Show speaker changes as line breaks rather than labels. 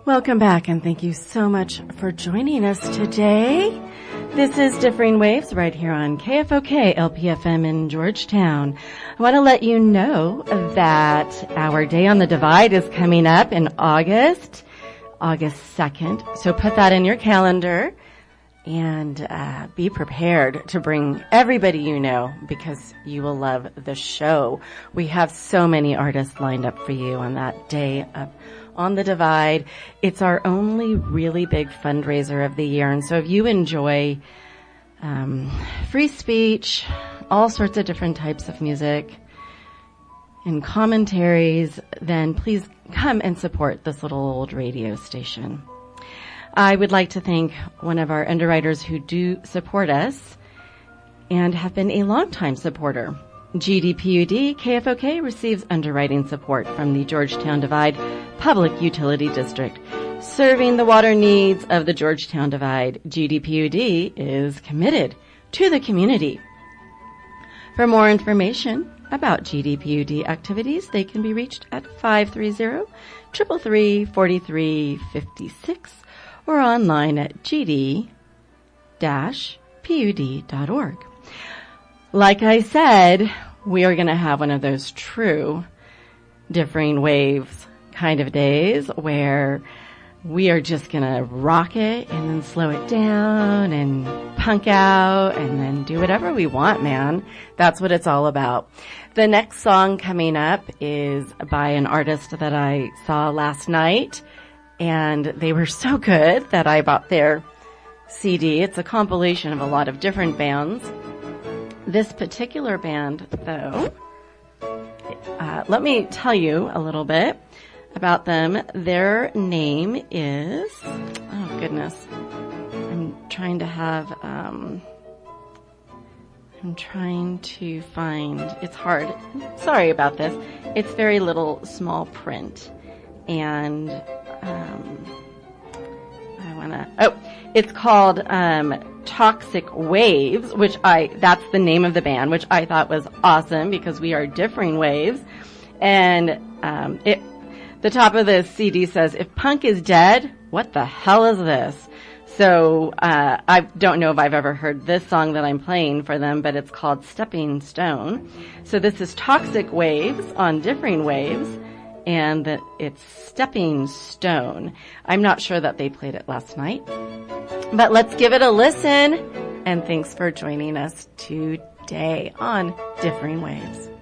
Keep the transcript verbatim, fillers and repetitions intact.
Welcome back, and thank you so much for joining us today. This is Differing Waves right here on K F O K L P F M in Georgetown. I want to let you know that our Day on the Divide is coming up in August, August second. So put that in your calendar and uh, be prepared to bring everybody you know, because you will love the show. We have so many artists lined up for you on that Day of on the Divide. It's our only really big fundraiser of the year. And so if you enjoy um, free speech, all sorts of different types of music, and commentaries, then please come and support this little old radio station. I would like to thank one of our underwriters who do support us and have been a longtime supporter. G D P U D K F O K receives underwriting support from the Georgetown Divide Public Utility District. Serving the water needs of the Georgetown Divide, G D P U D is committed to the community. For more information about G D P U D activities, they can be reached at five three zero, three three three, four three five six or online at g d dash p u d dot org. Like I said, we are going to have one of those true differing waves kind of days where we are just going to rock it and then slow it down and punk out and then do whatever we want, man. That's what it's all about. The next song coming up is by an artist that I saw last night, and they were so good that I bought their C D. It's a compilation of a lot of different bands. This particular band, though, uh, let me tell you a little bit about them. Their name is, oh goodness, I'm trying to have, um, I'm trying to find, it's hard. Sorry about this. It's very little small print. And, um, I want to, oh, it's called, um, Toxic Waves, which I, that's the name of the band, which I thought was awesome because we are differing waves. And, um, it, the top of the C D says, if punk is dead, what the hell is this? So, uh, I don't know if I've ever heard this song that I'm playing for them, but it's called Stepping Stone. So this is Toxic Waves on Differing Waves, and the, it's Stepping Stone. I'm not sure that they played it last night, but let's give it a listen, and thanks for joining us today on Differing Waves.